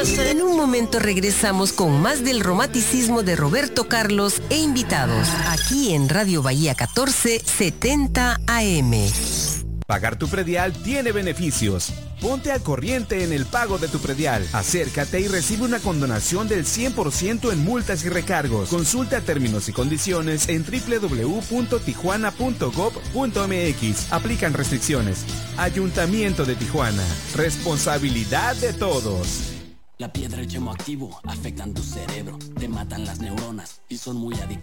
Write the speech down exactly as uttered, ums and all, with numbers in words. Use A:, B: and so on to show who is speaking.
A: En un momento regresamos con más del romanticismo de Roberto Carlos e invitados, aquí en Radio Bahía catorce setenta A M.
B: Pagar tu predial tiene beneficios. Ponte al corriente en el pago de tu predial. Acércate y recibe una condonación del cien por ciento en multas y recargos. Consulta términos y condiciones en doble u doble u doble u punto tijuana punto gob punto eme equis. Aplican restricciones. Ayuntamiento de Tijuana. Responsabilidad de todos.
C: La piedra y el chemo activo afectan tu cerebro, te matan las neuronas y son muy adictivos.